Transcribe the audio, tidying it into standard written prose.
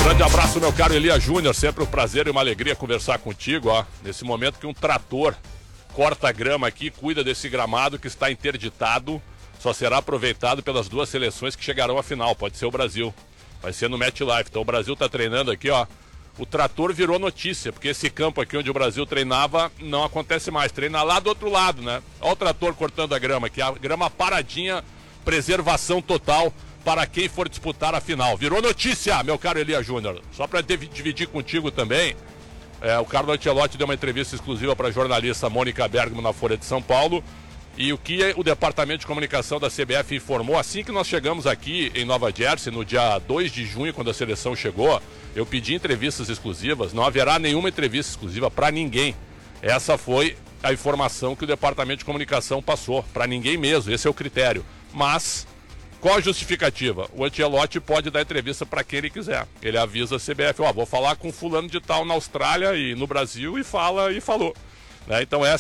Grande abraço, meu caro Elia Júnior. Sempre um prazer e uma alegria conversar contigo, ó. Nesse momento que um trator corta a grama aqui, cuida desse gramado que está interditado, só será aproveitado pelas duas seleções que chegarão à final. Pode ser o Brasil. Vai ser no MetLife. Então o Brasil tá treinando aqui, ó. O trator virou notícia, porque esse campo aqui onde o Brasil treinava não acontece mais. Treina lá do outro lado, né? Olha o trator cortando a grama aqui. A grama paradinha, preservação total para quem for disputar a final. Virou notícia, meu caro Elia Júnior. Só para dividir contigo também, o Carlo Ancelotti deu uma entrevista exclusiva para a jornalista Mônica Bergamo na Folha de São Paulo. E o que o Departamento de Comunicação da CBF informou, assim que nós chegamos aqui em Nova Jersey, no dia 2 de junho, quando a seleção chegou, eu pedi entrevistas exclusivas, não haverá nenhuma entrevista exclusiva para ninguém. Essa foi a informação que o Departamento de Comunicação passou, para ninguém mesmo, esse é o critério. Mas, qual a justificativa? O Ancelotti pode dar entrevista para quem ele quiser. Ele avisa a CBF, vou falar com fulano de tal na Austrália e no Brasil, e falou. Né? Então essa